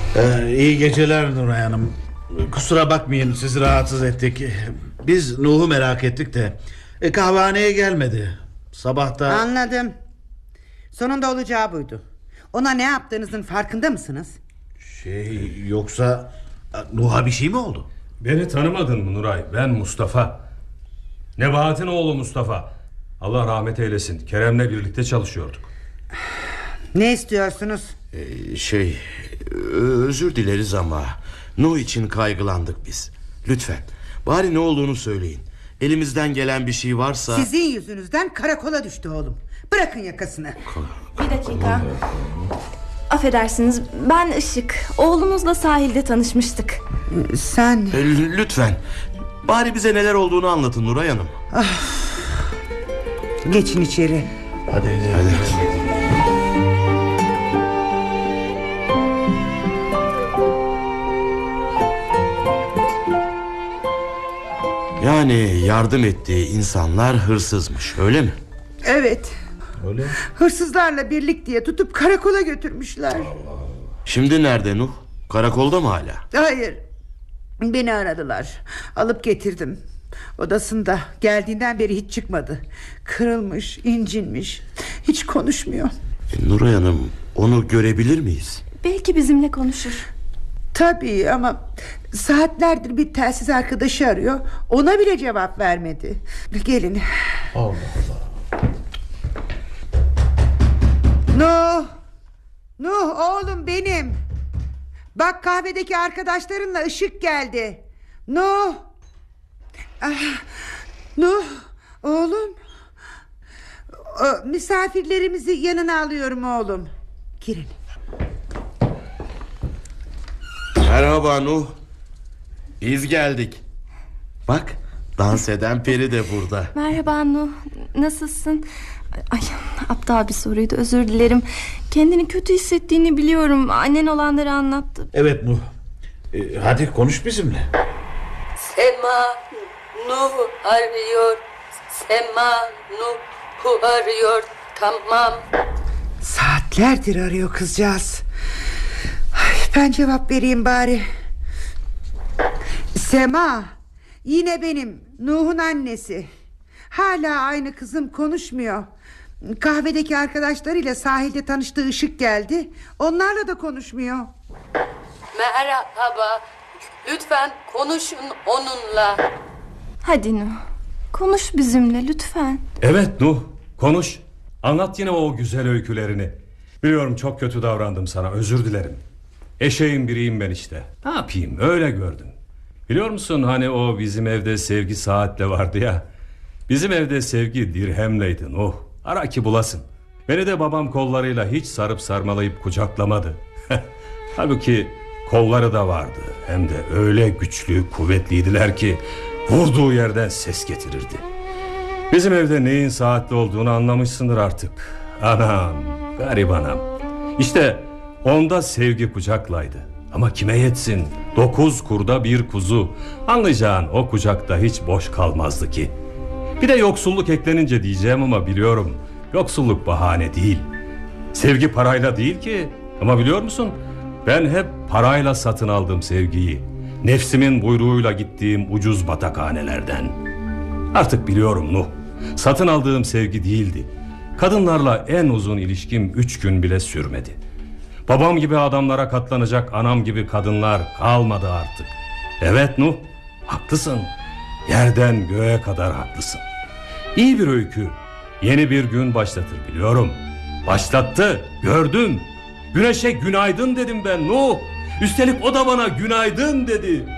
İyi geceler Nuray Hanım. Kusura bakmayın, sizi rahatsız ettik. Biz Nuh'u merak ettik de kahvehaneye gelmedi. Sabahta... Anladım. Sonunda olacağı buydu. Ona ne yaptığınızın farkında mısınız? Yoksa Nuh'a bir şey mi oldu? Beni tanımadın mı Nuray? Ben Mustafa. Nebahat'in oğlu Mustafa. Allah rahmet eylesin. Kerem'le birlikte çalışıyorduk. Ne istiyorsunuz? Özür dileriz ama Nuh için kaygılandık biz. Lütfen bari ne olduğunu söyleyin. Elimizden gelen bir şey varsa... Sizin yüzünüzden karakola düştü oğlum. Bırakın yakasını. Bir dakika. Affedersiniz, ben Işık. Oğlumuzla sahilde tanışmıştık. Sen... Lütfen bari bize neler olduğunu anlatın Nuray Hanım. Geçin içeri. Hadi. Yani yardım ettiği insanlar hırsızmış, öyle mi? Evet. Öyle. Hırsızlarla birlik diye tutup karakola götürmüşler. Şimdi nerede Nuh? Karakolda mı hala? Hayır. Beni aradılar. Alıp getirdim. Odasında, geldiğinden beri hiç çıkmadı. Kırılmış, incinmiş. Hiç konuşmuyor. Nuray Hanım, onu görebilir miyiz? Belki bizimle konuşur. Tabii ama saatlerdir bir telsiz arkadaşı arıyor. Ona bile cevap vermedi. Gelin. Allah Allah. Nuh oğlum benim. Bak, kahvedeki arkadaşlarınla Işık geldi. Nuh oğlum. Misafirlerimizi yanına alıyorum oğlum. Girin. Merhaba Nuh. Biz geldik. Bak, dans eden peri de burada. Merhaba Nuh, nasılsın? Ay, aptal bir soruydu, özür dilerim. Kendini kötü hissettiğini biliyorum. Annen olanları anlattı. Evet Nuh. Hadi konuş bizimle. Sema Nuh arıyor. Sema Nuh arıyor. Tamam. Saatlerdir arıyor kızcağız. Ben cevap vereyim bari. Sema, yine benim, Nuh'un annesi. Hala aynı kızım, konuşmuyor. Kahvedeki arkadaşlarıyla sahilde tanıştığı Işık geldi. Onlarla da konuşmuyor. Merhaba. Lütfen konuşun onunla. Hadi Nuh, konuş bizimle lütfen. Evet Nuh, konuş. Anlat yine o güzel öykülerini. Biliyorum çok kötü davrandım sana, özür dilerim. Eşeğin biriyim ben işte. Ne yapayım, öyle gördüm. Biliyor musun hani o bizim evde sevgi saatle vardı ya. Bizim evde sevgi dirhemleydi Nuh. Ara ki bulasın. Beni de babam kollarıyla hiç sarıp sarmalayıp kucaklamadı. Halbuki kolları da vardı. Hem de öyle güçlü, kuvvetliydiler ki vurduğu yerden ses getirirdi. Bizim evde neyin saatli olduğunu anlamışsındır artık. Anam, garibanam. İşte onda sevgi kucaklaydı. Ama kime yetsin? 9 kurda bir kuzu. Anlayacağın o kucakta hiç boş kalmazdı ki. Bir de yoksulluk eklenince diyeceğim ama biliyorum, yoksulluk bahane değil. Sevgi parayla değil ki. Ama biliyor musun, ben hep parayla satın aldım sevgiyi. Nefsimin buyruğuyla gittiğim ucuz batakhanelerden. Artık biliyorum Nuh, satın aldığım sevgi değildi. Kadınlarla en uzun ilişkim 3 gün bile sürmedi. Babam gibi adamlara katlanacak anam gibi kadınlar kalmadı artık. Evet Nuh, haklısın. Yerden göğe kadar haklısın. İyi bir öykü yeni bir gün başlatır biliyorum. Başlattı, gördüm. Güneşe günaydın dedim ben Nuh. Üstelik o da bana günaydın dedi.